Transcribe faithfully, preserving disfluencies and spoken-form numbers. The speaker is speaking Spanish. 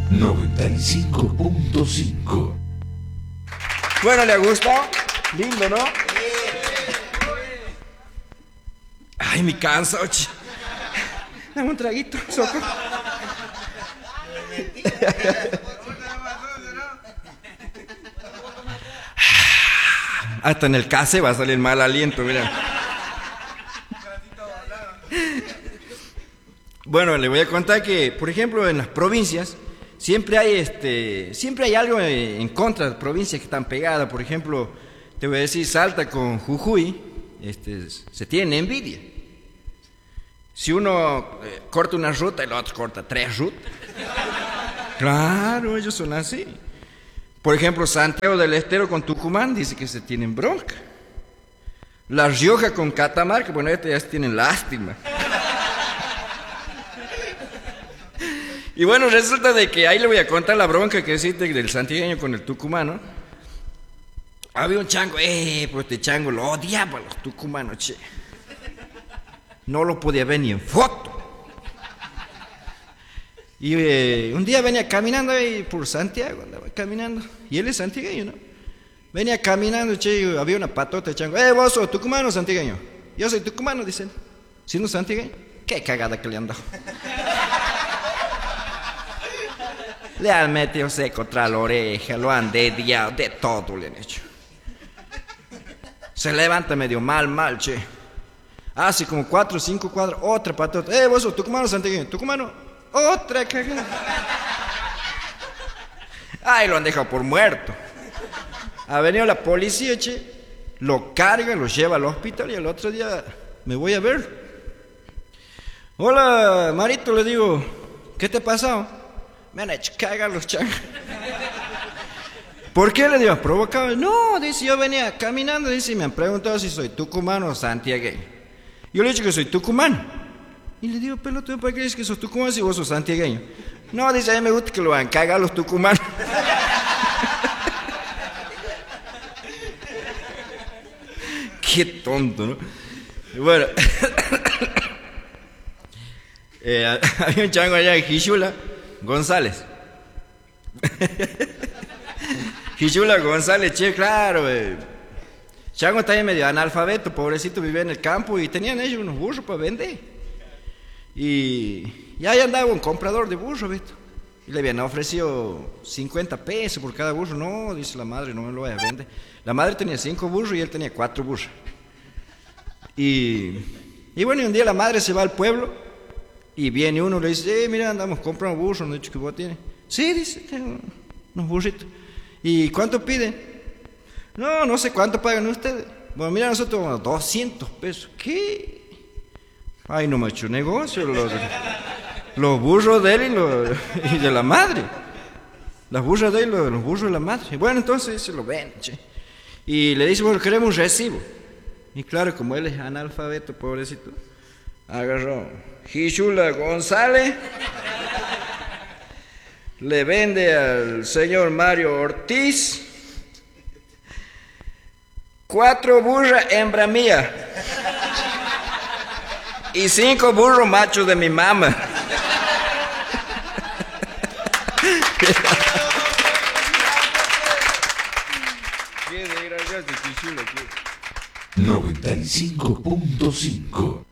noventa y cinco punto cinco. Bueno, ¿le ha gustado? Lindo, ¿no? Ay, mi cansa, oye. Dame un traguito, soco. Hasta en el case va a salir mal aliento, mira. Bueno, le voy a contar que, por ejemplo, en las provincias siempre hay este, siempre hay algo en contra de las provincias que están pegadas. Por ejemplo, te voy a decir, Salta con Jujuy, este, se tiene envidia. Si uno eh, corta una ruta, el otro corta tres rutas. Claro, ellos son así. Por ejemplo, Santiago del Estero con Tucumán dice que se tienen bronca. La Rioja con Catamarca, bueno, estos ya se tienen lástima. Y bueno, resulta de que ahí le voy a contar la bronca que existe del santiagueño con el tucumano. Había un chango, eh, pues este chango lo odiaba a los tucumanos, che. No lo podía ver ni en foto. Y eh, un día venía caminando ahí por Santiago, andaba caminando. Y él es santiagueño, ¿no? Venía caminando, che, y había una patota de chango. Eh, vos sos tucumano o santiagueño. Yo soy tucumano, dicen. Si no santiagueño, qué cagada que le han dado. Le han metido seco contra la oreja, lo han dediado, de todo le han hecho. Se levanta medio mal, mal, che. Hace como cuatro o cinco cuadras, otra patota. Eh, vos sos tucumano o santiagueño. Tucumano, otra cagada. Ay, lo han dejado por muerto. Ha venido la policía, che. Lo carga, lo lleva al hospital y al otro día me voy a ver. Hola, Marito, le digo, ¿qué te ha pasado? Me han hecho cagar los changos. ¿Por qué le digo? ¿Provocado? No, dice, yo venía caminando, dice, y me han preguntado si soy tucumano o santiagueño. Yo le he dicho que soy tucumano. Y le digo, pelotudo, ¿para qué dices que sos tucumano si vos sos santiagueño? No, dice, a mí me gusta que lo van a cagar los tucumanos. Qué tonto, ¿no? Y bueno, eh, había un chango allá en Jishula González. Jishula González, che, claro. Eh. Chango está ahí medio analfabeto, pobrecito, vivía en el campo y tenían ellos unos burros para vender. Y, y ahí andaba un comprador de burros, ¿viste? Y le habían ofrecido cincuenta pesos por cada burro. No, dice la madre, no me lo vaya a vender. La madre tenía cinco burros y él tenía cuatro burros. Y, y bueno, y un día la madre se va al pueblo. Y viene uno y le dice, eh, mira, andamos comprando burros, ¿no he dicho que vos tienes? Sí, dice, tengo unos burritos. ¿Y cuánto piden? No, no sé cuánto pagan ustedes. Bueno, mira, nosotros vamos a doscientos pesos. ¿Qué? Ay, no me ha hecho negocio. Los, los burros de él y, los, y de la madre. Las burras de él y los, los burros de la madre. Y bueno, entonces se lo ven, che. Y le dice, bueno, queremos un recibo. Y claro, como él es analfabeto, pobrecito, agarró Jishula González, le vende al señor Mario Ortiz cuatro burras hembra mía y cinco burros machos de mi mamá. noventa y cinco punto cinco.